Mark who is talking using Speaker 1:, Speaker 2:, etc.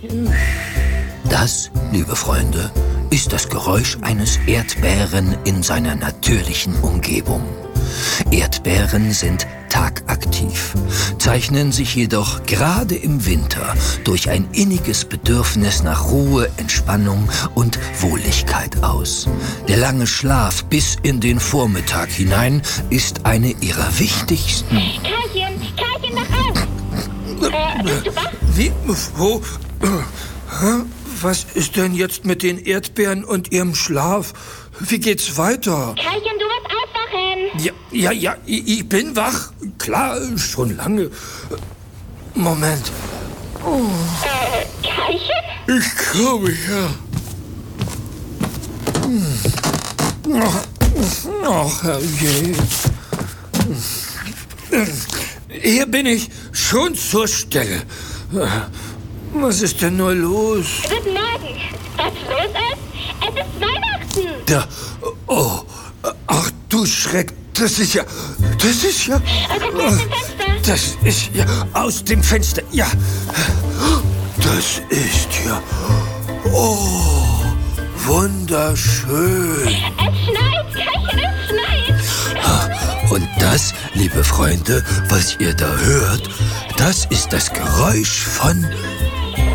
Speaker 1: Das, liebe Freunde, ist das Geräusch eines Erdbären in seiner natürlichen Umgebung. Erdbären sind tagaktiv, zeichnen sich jedoch gerade im Winter durch ein inniges Bedürfnis nach Ruhe, Entspannung und Wohligkeit aus. Der lange Schlaf bis in den Vormittag hinein ist eine ihrer wichtigsten...
Speaker 2: Karlchen, wach auf! Bist du wach?
Speaker 3: Wie? Wo? Was ist denn jetzt mit den Erdbeeren und ihrem Schlaf? Wie geht's weiter?
Speaker 2: Karlchen, du musst aufwachen!
Speaker 3: Ja, ich bin wach. Klar, schon lange. Moment.
Speaker 2: Karlchen?
Speaker 3: Ich glaube, ja. Ach, herrje. Hier bin ich schon zur Stelle. Was ist denn nur los?
Speaker 2: Guten Morgen. Was los ist? Es ist Weihnachten.
Speaker 3: Da, oh, ach du Schreck, das ist ja...
Speaker 2: Guck mal aus dem Fenster.
Speaker 3: Das ist ja aus dem Fenster, ja. Das ist ja... Oh, wunderschön.
Speaker 2: Es schneit, Karlchen, es schneit.
Speaker 1: Und das, liebe Freunde, was ihr da hört, das ist das Geräusch von